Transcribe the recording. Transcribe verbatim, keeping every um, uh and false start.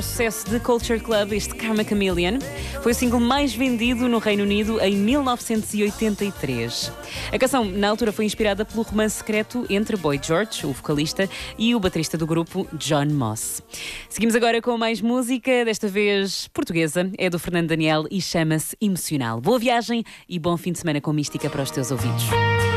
Sucesso de Culture Club, este Karma Chameleon, foi o single mais vendido no Reino Unido em mil novecentos e oitenta e três. A canção, na altura, foi inspirada pelo romance secreto entre Boy George, o vocalista, e o baterista do grupo, John Moss. Seguimos agora com mais música, desta vez portuguesa, é do Fernando Daniel e chama-se Emocional. Boa viagem e bom fim de semana com Mística para os teus ouvidos.